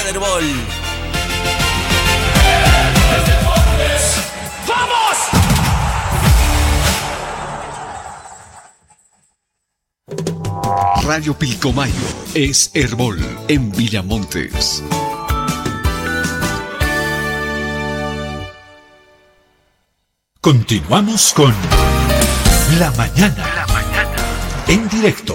Red Bull. Radio Pilcomayo es Herbol en Villamontes. Continuamos con La Mañana en directo.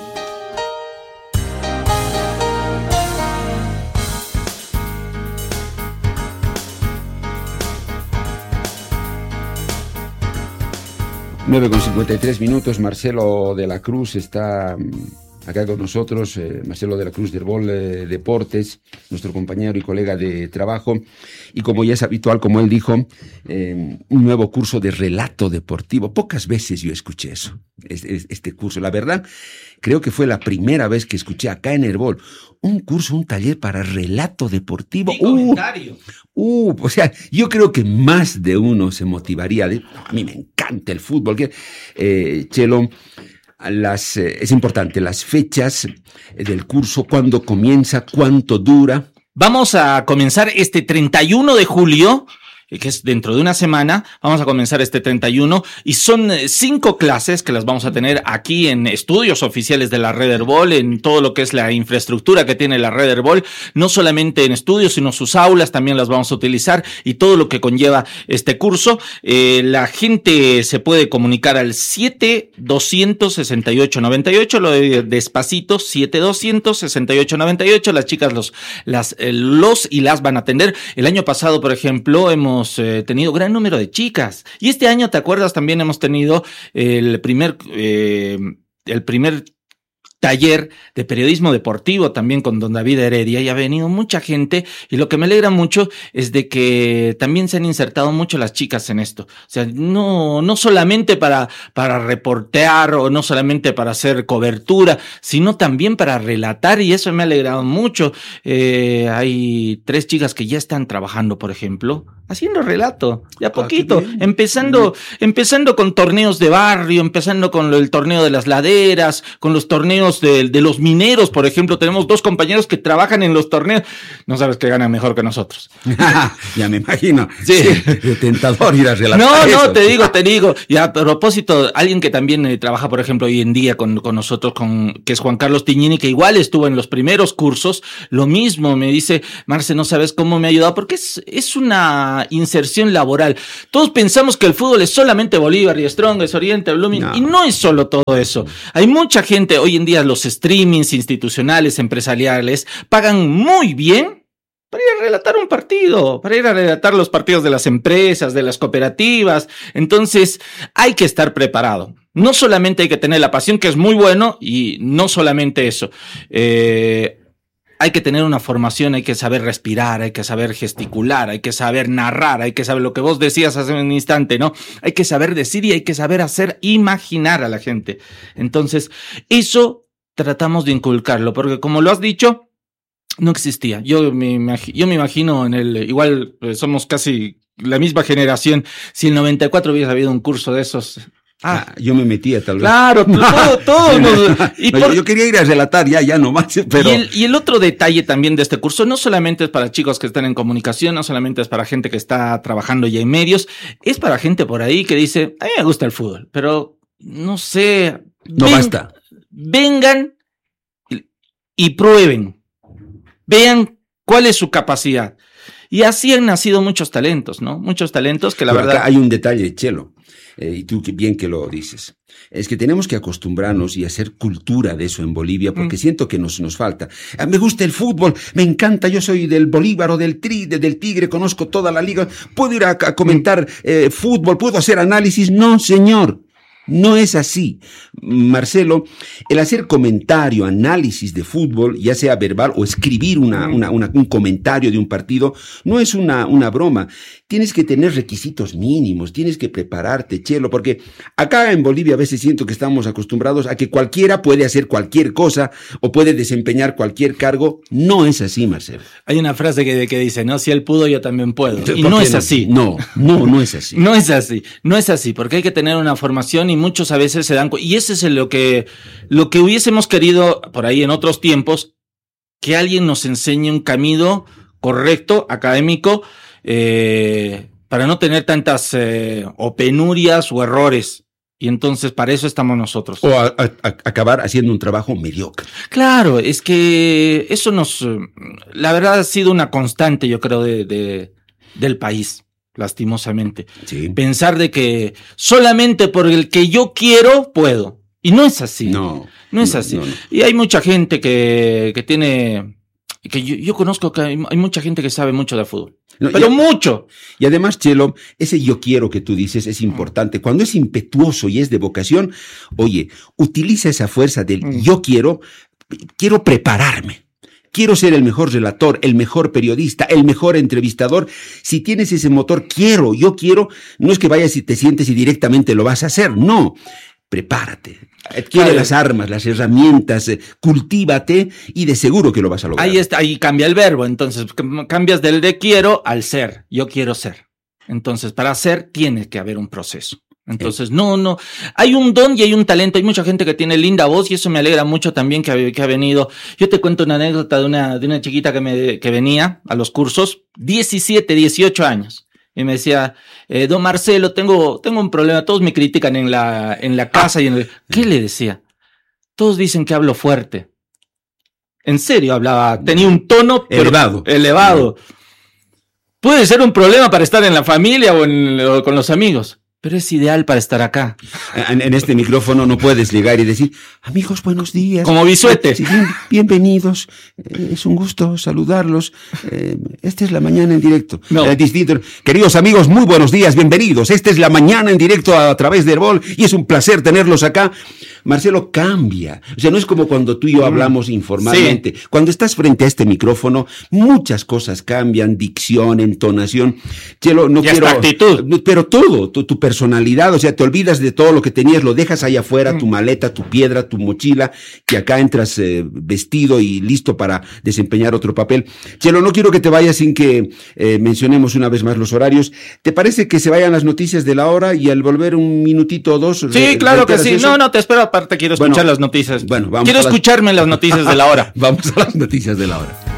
Nueve con 53 minutos. Marcelo de la Cruz está acá con nosotros. Marcelo de la Cruz de Herbol Deportes, nuestro compañero y colega de trabajo. Y como ya es habitual, como él dijo, un nuevo curso de relato deportivo. Pocas veces yo escuché eso, este curso. La verdad, creo que fue la primera vez que escuché acá en Herbol un curso, un taller para relato deportivo. Comentario. O sea, yo creo que más de uno se motivaría. A mí me encanta el fútbol. Chelo, es importante, las fechas del curso, cuándo comienza, cuánto dura. Vamos a comenzar este 31 de julio, que es dentro de una semana. Vamos a comenzar este 31 y son 5 clases que las vamos a tener aquí en estudios oficiales de la Red Herbol, en todo lo que es la infraestructura que tiene la Red Herbol, no solamente en estudios, sino sus aulas también las vamos a utilizar y todo lo que conlleva este curso. La gente se puede comunicar al 7200-6898, lo de despacito, 7200-6898. Las chicas los y las van a atender. El año pasado, por ejemplo, hemos tenido gran número de chicas. Y este año, ¿te acuerdas? También hemos tenido el primer taller de periodismo deportivo también con don David Heredia, y ha venido mucha gente, y lo que me alegra mucho es de que también se han insertado mucho las chicas en esto. O sea, no solamente para reportear o no solamente para hacer cobertura, sino también para relatar, y eso me ha alegrado mucho. Hay 3 chicas que ya están trabajando, por ejemplo, haciendo relato, de a poquito, empezando con torneos de barrio, empezando con el torneo de las laderas, con los torneos de los mineros, por ejemplo. Tenemos 2 compañeros que trabajan en los torneos. No sabes que ganan mejor que nosotros. Ya me imagino. Sí. Tentador ir a relatar eso. No, te digo. Y a propósito, alguien que también trabaja, por ejemplo, hoy en día con nosotros, que es Juan Carlos Tiñini, que igual estuvo en los primeros cursos, lo mismo me dice: Marce, no sabes cómo me ha ayudado, porque es una inserción laboral. Todos pensamos que el fútbol es solamente Bolívar y Strongest, Oriente, Blooming, y no es solo todo eso. Hay mucha gente hoy en día, los streamings institucionales, empresariales, pagan muy bien para ir a relatar un partido, para ir a relatar los partidos de las empresas, de las cooperativas. Entonces, hay que estar preparado. No solamente hay que tener la pasión, que es muy bueno, y no solamente eso. Hay que tener una formación, hay que saber respirar, hay que saber gesticular, hay que saber narrar, hay que saber lo que vos decías hace un instante, ¿no? Hay que saber decir y hay que saber hacer imaginar a la gente. Entonces, eso tratamos de inculcarlo, porque como lo has dicho, no existía. Yo me imagino igual somos casi la misma generación, si en el 94 hubiera habido un curso de esos. Yo me metía tal vez. Claro, todo. Yo quería ir a relatar ya nomás, pero... Y el otro detalle también de este curso, no solamente es para chicos que están en comunicación, no solamente es para gente que está trabajando ya en medios, es para gente por ahí que dice: a mí me gusta el fútbol, pero no sé... Basta. Vengan y prueben. Vean cuál es su capacidad. Y así han nacido muchos talentos, ¿no? Muchos talentos que la pero verdad... Acá hay un detalle, Chelo, y tú bien que lo dices. Es que tenemos que acostumbrarnos y hacer cultura de eso en Bolivia, porque siento que nos falta. Me gusta el fútbol, me encanta, yo soy del Bolívar o del Tigre, conozco toda la liga, puedo ir a comentar fútbol, puedo hacer análisis. No, señor. No es así, Marcelo. El hacer comentario, análisis de fútbol, ya sea verbal o escribir un comentario de un partido, no es una broma. Tienes que tener requisitos mínimos, tienes que prepararte, Chelo, porque acá en Bolivia a veces siento que estamos acostumbrados a que cualquiera puede hacer cualquier cosa o puede desempeñar cualquier cargo. No es así, Marcelo. Hay una frase que dice, ¿no? Si él pudo, yo también puedo. Y no es así. No es así. No es así, porque hay que tener una formación y muchos a veces se dan... Y ese es lo que hubiésemos querido por ahí en otros tiempos, que alguien nos enseñe un camino correcto, académico, para no tener tantas o penurias o errores. Y entonces para eso estamos nosotros. O acabar haciendo un trabajo mediocre. Claro, es que eso la verdad ha sido una constante, yo creo, del país, lastimosamente. Sí. Pensar de que solamente por el que yo quiero, puedo. Y no es así. No es así. No. Y hay mucha gente que tiene, que yo conozco que hay mucha gente que sabe mucho de fútbol. No, pero mucho. Y además, Chelo, ese yo quiero que tú dices es importante. Cuando es impetuoso y es de vocación, oye, utiliza esa fuerza del yo quiero prepararme. Quiero ser el mejor relator, el mejor periodista, el mejor entrevistador. Si tienes ese motor, yo quiero, no es que vayas y te sientes y directamente lo vas a hacer, no. Prepárate, adquiere las armas, las herramientas, cultívate y de seguro que lo vas a lograr. Ahí cambia el verbo, entonces cambias del de quiero al ser, yo quiero ser. Entonces, para ser tiene que haber un proceso. Entonces, no, hay un don y hay un talento, hay mucha gente que tiene linda voz y eso me alegra mucho también que ha venido. Yo te cuento una anécdota de una chiquita que venía a los cursos, 17, 18 años. Y me decía, don Marcelo, tengo un problema, todos me critican en la casa. ¿Qué le decía? Todos dicen que hablo fuerte. En serio hablaba, tenía un tono elevado. Puede ser un problema para estar en la familia o con los amigos, pero es ideal para estar acá. En este micrófono no puedes llegar y decir, amigos, buenos días. Como Bisuete. Sí, bienvenidos. Es un gusto saludarlos. Esta es La Mañana en Directo. No. Distinto. Queridos amigos, muy buenos días, bienvenidos. Esta es La Mañana en Directo a través de Herbol y es un placer tenerlos acá. Marcelo, cambia. O sea, no es como cuando tú y yo hablamos informalmente. Sí. Cuando estás frente a este micrófono, muchas cosas cambian, dicción, entonación. Chelo, no quiero... actitud. Pero todo, tu personalidad, o sea, te olvidas de todo lo que tenías, lo dejas ahí afuera, tu maleta, tu piedra, tu mochila, que acá entras vestido y listo para desempeñar otro papel. Chelo, no quiero que te vayas sin que mencionemos una vez más los horarios. ¿Te parece que se vayan las noticias de la hora y al volver un minutito o dos? Sí, claro que sí. Eso? No, te espero aparte, quiero escuchar las noticias. Bueno, vamos. Quiero escucharme las noticias de la hora. Vamos a las noticias de la hora.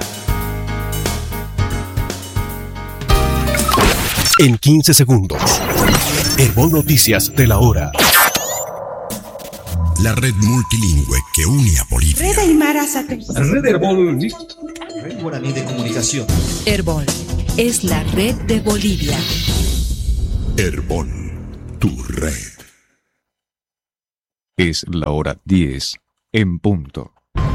En 15 segundos. Herbol Noticias de la hora. La red multilingüe que une a Bolivia. Red Aymara Red Herbol. Red Guaraní de Comunicación. Herbol es la red de Bolivia. Herbol, tu red. Es la hora 10 en punto.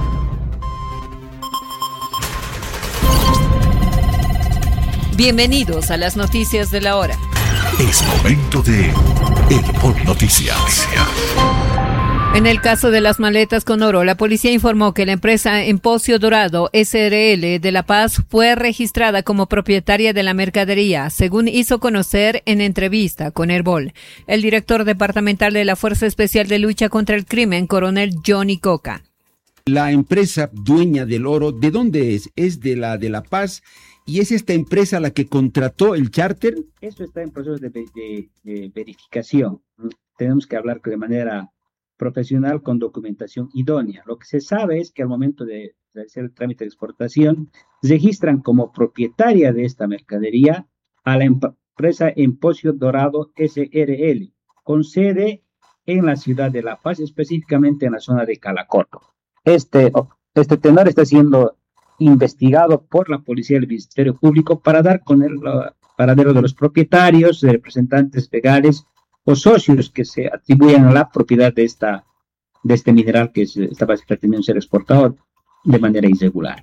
Bienvenidos a las noticias de la hora. Es momento de Herbol Noticias. En el caso de las maletas con oro, la policía informó que la empresa Empocio Dorado SRL de La Paz fue registrada como propietaria de la mercadería, según hizo conocer en entrevista con Herbol el director departamental de la Fuerza Especial de Lucha contra el Crimen, coronel Johnny Coca. La empresa dueña del oro, ¿de dónde es? ¿Es de La Paz? ¿Y es esta empresa la que contrató el charter? Esto está en proceso de verificación. Tenemos que hablar de manera profesional con documentación idónea. Lo que se sabe es que al momento de hacer el trámite de exportación, registran como propietaria de esta mercadería a la empresa Empocio Dorado SRL, con sede en la ciudad de La Paz, específicamente en la zona de Calacoto. Este tenor está siendo investigado por la policía del Ministerio Público para dar con el paradero de los propietarios, de representantes legales o socios que se atribuyen a la propiedad de este mineral que estaba pretendiendo ser exportado de manera irregular.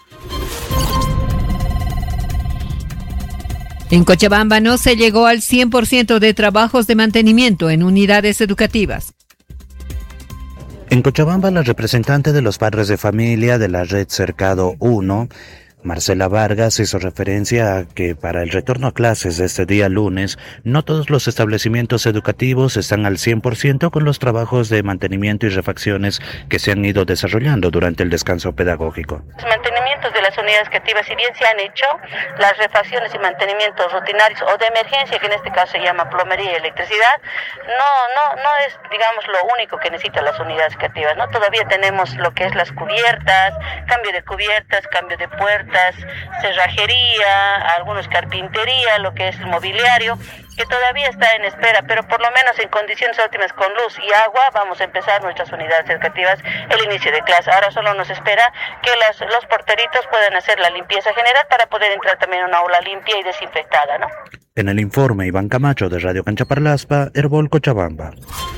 En Cochabamba no se llegó al 100% de trabajos de mantenimiento en unidades educativas. En Cochabamba, la representante de los padres de familia de la red Cercado 1 Marcela Vargas hizo referencia a que para el retorno a clases de este día lunes, no todos los establecimientos educativos están al 100% con los trabajos de mantenimiento y refacciones que se han ido desarrollando durante el descanso pedagógico. Los mantenimientos de las unidades educativas, si bien se han hecho, las refacciones y mantenimientos rutinarios o de emergencia, que en este caso se llama plomería y electricidad, no es, digamos, lo único que necesitan las unidades educativas, ¿no? Todavía tenemos lo que es las cubiertas, cambio de cubiertas, cambio de puertas, cerrajería, algunos carpintería, lo que es el mobiliario, que todavía está en espera, pero por lo menos en condiciones óptimas con luz y agua vamos a empezar nuestras unidades educativas el inicio de clase. Ahora solo nos espera que los porteritos puedan hacer la limpieza general para poder entrar también a una aula limpia y desinfectada, ¿no? En el informe, Iván Camacho de Radio Canchaparlaspa, Herbol Cochabamba.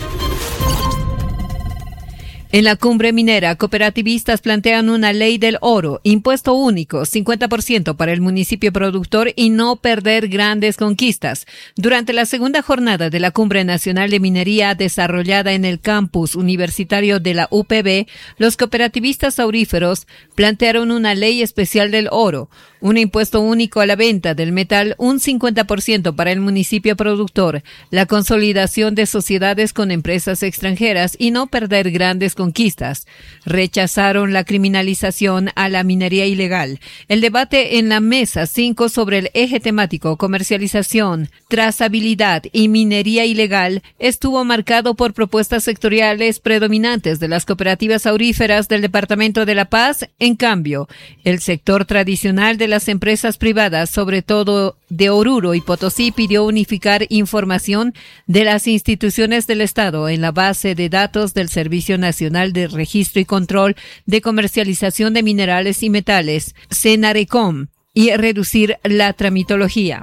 En la cumbre minera, cooperativistas plantean una ley del oro, impuesto único, 50% para el municipio productor y no perder grandes conquistas. Durante la segunda jornada de la Cumbre Nacional de Minería desarrollada en el campus universitario de la UPB, los cooperativistas auríferos plantearon una ley especial del oro, un impuesto único a la venta del metal, un 50% para el municipio productor, la consolidación de sociedades con empresas extranjeras y no perder grandes conquistas. Rechazaron la criminalización a la minería ilegal. El debate en la mesa 5 sobre el eje temático comercialización, trazabilidad y minería ilegal estuvo marcado por propuestas sectoriales predominantes de las cooperativas auríferas del Departamento de La Paz. En cambio, el sector tradicional de las empresas privadas, sobre todo de Oruro y Potosí, pidió unificar información de las instituciones del Estado en la base de datos del Servicio Nacional de Registro y Control de Comercialización de Minerales y Metales, CENARECOM, y reducir la tramitología.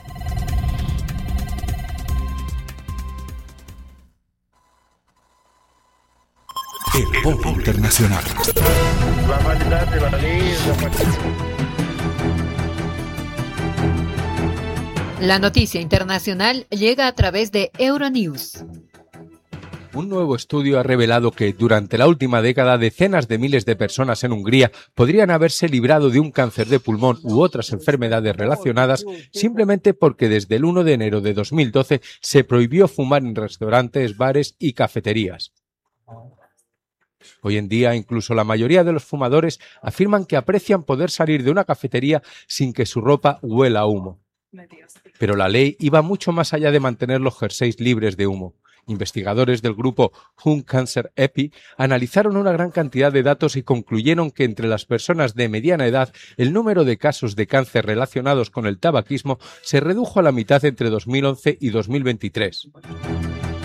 El Pop Internacional. La noticia internacional llega a través de Euronews. Un nuevo estudio ha revelado que durante la última década decenas de miles de personas en Hungría podrían haberse librado de un cáncer de pulmón u otras enfermedades relacionadas simplemente porque desde el 1 de enero de 2012 se prohibió fumar en restaurantes, bares y cafeterías. Hoy en día, incluso la mayoría de los fumadores afirman que aprecian poder salir de una cafetería sin que su ropa huela a humo. Pero la ley iba mucho más allá de mantener los jerseys libres de humo. Investigadores del grupo Hung Cancer EPI analizaron una gran cantidad de datos y concluyeron que entre las personas de mediana edad el número de casos de cáncer relacionados con el tabaquismo se redujo a la mitad entre 2011 y 2023.